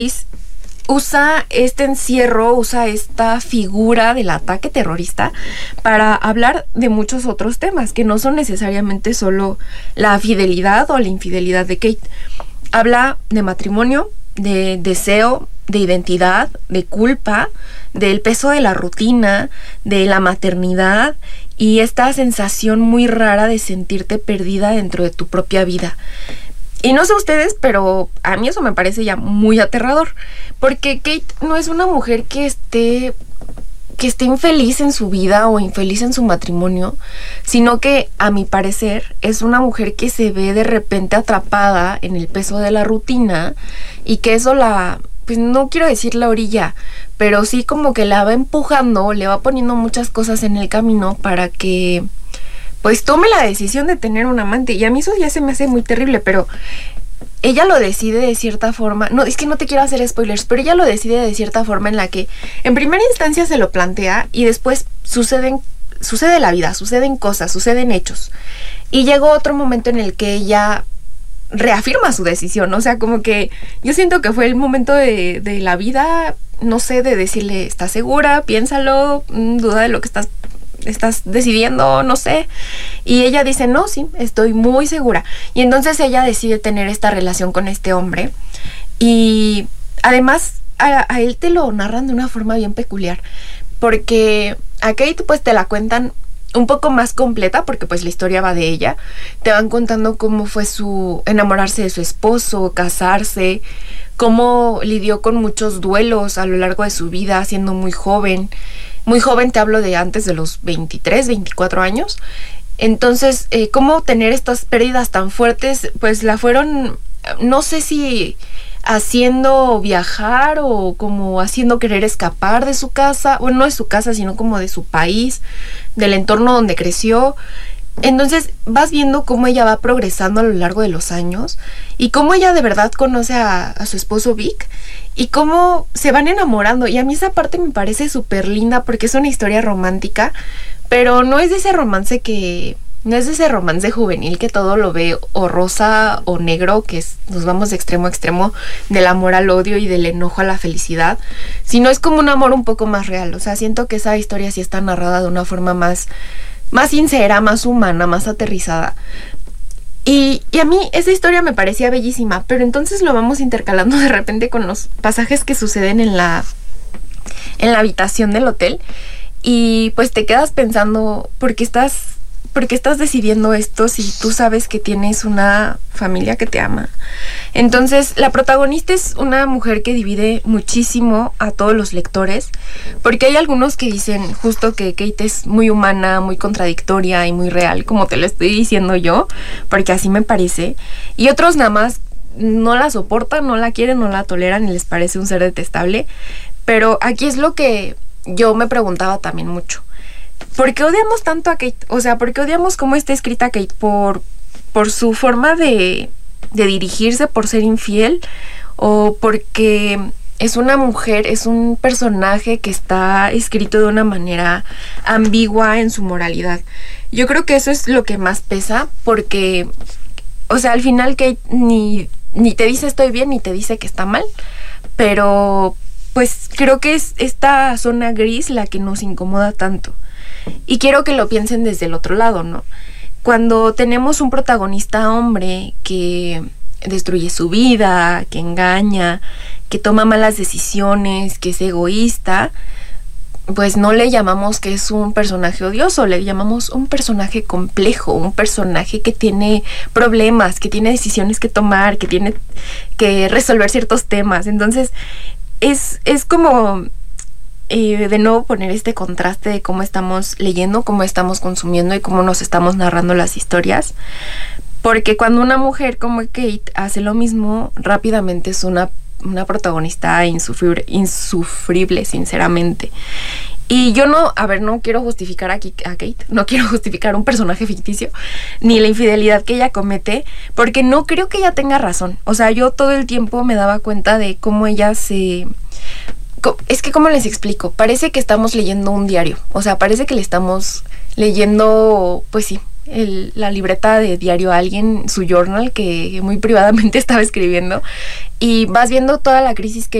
usa este encierro, usa esta figura del ataque terrorista para hablar de muchos otros temas que no son necesariamente solo la fidelidad o la infidelidad de Kate. Habla de matrimonio, de deseo, de identidad, de culpa, del peso de la rutina, de la maternidad y esta sensación muy rara de sentirte perdida dentro de tu propia vida. Y no sé ustedes, pero a mí eso me parece ya muy aterrador, porque Kate no es una mujer que esté infeliz en su vida o infeliz en su matrimonio, sino que, a mi parecer, es una mujer que se ve de repente atrapada en el peso de la rutina y que eso pues no quiero decir la orilla, pero sí como que la va empujando, le va poniendo muchas cosas en el camino para que pues tome la decisión de tener un amante. Y a mí eso ya se me hace muy terrible, pero ella lo decide de cierta forma. No, es que no te quiero hacer spoilers, pero ella lo decide de cierta forma en la que en primera instancia se lo plantea y después sucede la vida, suceden cosas, suceden hechos. Y llegó otro momento en el que ella reafirma su decisión. O sea, como que yo siento que fue el momento de la vida, no sé, de decirle, ¿estás segura? Piénsalo, duda de lo que estás decidiendo, no sé. Y ella dice, no, sí, estoy muy segura. Y entonces ella decide tener esta relación con este hombre. Y además a él te lo narran de una forma bien peculiar, porque a Kate pues te la cuentan un poco más completa, porque pues la historia va de ella. Te van contando cómo fue su enamorarse de su esposo, casarse, cómo lidió con muchos duelos a lo largo de su vida, siendo muy joven. Muy joven, te hablo de antes de los 23, 24 años. Entonces, cómo tener estas pérdidas tan fuertes, pues la fueron, no sé si haciendo viajar o como haciendo querer escapar de su casa, bueno, no de su casa, sino como de su país, del entorno donde creció. Entonces vas viendo cómo ella va progresando a lo largo de los años y cómo ella de verdad conoce a su esposo Vic y cómo se van enamorando. Y a mí esa parte me parece súper linda porque es una historia romántica, pero no es de ese romance juvenil que todo lo ve o rosa o negro, que nos vamos de extremo a extremo, del amor al odio y del enojo a la felicidad, sino es como un amor un poco más real. O sea, siento que esa historia sí está narrada de una forma más sincera, más humana, más aterrizada. Y a mí esa historia me parecía bellísima, pero entonces lo vamos intercalando de repente con los pasajes que suceden en la habitación del hotel y pues te quedas pensando, ¿por qué estás decidiendo esto si tú sabes que tienes una familia que te ama? Entonces, la protagonista es una mujer que divide muchísimo a todos los lectores, porque hay algunos que dicen justo que Kate es muy humana, muy contradictoria y muy real, como te lo estoy diciendo yo, porque así me parece, y otros nada más no la soportan, no la quieren, no la toleran y les parece un ser detestable. Pero aquí es lo que yo me preguntaba también mucho. ¿Por qué odiamos tanto a Kate? O sea, ¿por qué odiamos cómo está escrita Kate? ¿Por su forma de dirigirse, por ser infiel? ¿O porque es una mujer, es un personaje que está escrito de una manera ambigua en su moralidad? Yo creo que eso es lo que más pesa, porque, o sea, al final Kate ni te dice estoy bien, ni te dice que está mal, pero pues creo que es esta zona gris la que nos incomoda tanto. Y quiero que lo piensen desde el otro lado, ¿no? Cuando tenemos un protagonista hombre que destruye su vida, que engaña, que toma malas decisiones, que es egoísta, pues no le llamamos que es un personaje odioso, le llamamos un personaje complejo, un personaje que tiene problemas, que tiene decisiones que tomar, que tiene que resolver ciertos temas. Entonces, es como de nuevo poner este contraste de cómo estamos leyendo, cómo estamos consumiendo y cómo nos estamos narrando las historias. Porque cuando una mujer como Kate hace lo mismo, rápidamente es una protagonista insufrible, sinceramente. Y yo no quiero justificar aquí a Kate, no quiero justificar un personaje ficticio, ni la infidelidad que ella comete, porque no creo que ella tenga razón. O sea, yo todo el tiempo me daba cuenta de cómo ella es que, ¿cómo les explico? Parece que estamos leyendo un diario. O sea, parece que le estamos leyendo, pues sí, la libreta de diario a alguien, su journal, que muy privadamente estaba escribiendo, y vas viendo toda la crisis que